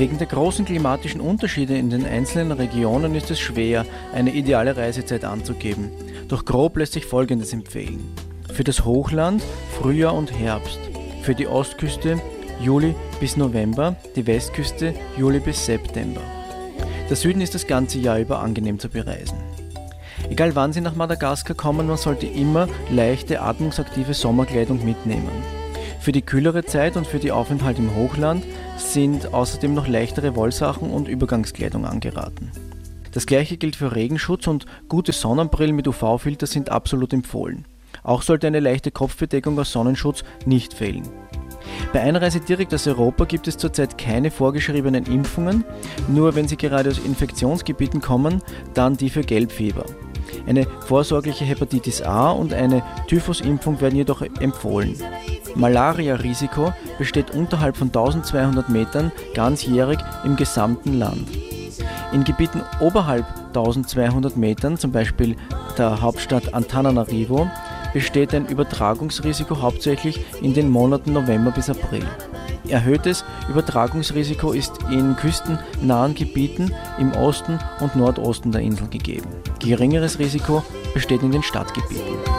Wegen der großen klimatischen Unterschiede in den einzelnen Regionen ist es schwer, eine ideale Reisezeit anzugeben. Doch grob lässt sich Folgendes empfehlen. Für das Hochland Frühjahr und Herbst. Für die Ostküste Juli bis November, die Westküste Juli bis September. Der Süden ist das ganze Jahr über angenehm zu bereisen. Egal wann Sie nach Madagaskar kommen, man sollte immer leichte, atmungsaktive Sommerkleidung mitnehmen. Für die kühlere Zeit und für die Aufenthalt im Hochland sind außerdem noch leichtere Wollsachen und Übergangskleidung angeraten. Das gleiche gilt für Regenschutz und gute Sonnenbrillen mit UV-Filter sind absolut empfohlen. Auch sollte eine leichte Kopfbedeckung aus Sonnenschutz nicht fehlen. Bei Einreise direkt aus Europa gibt es zurzeit keine vorgeschriebenen Impfungen, nur wenn Sie gerade aus Infektionsgebieten kommen, dann die für Gelbfieber. Eine vorsorgliche Hepatitis A und eine Typhusimpfung werden jedoch empfohlen. Malaria-Risiko besteht unterhalb von 1200 Metern ganzjährig im gesamten Land. In Gebieten oberhalb 1200 Metern, zum Beispiel der Hauptstadt Antananarivo, besteht ein Übertragungsrisiko hauptsächlich in den Monaten November bis April. Erhöhtes Übertragungsrisiko ist in küstennahen Gebieten im Osten und Nordosten der Insel gegeben. Geringeres Risiko besteht in den Stadtgebieten.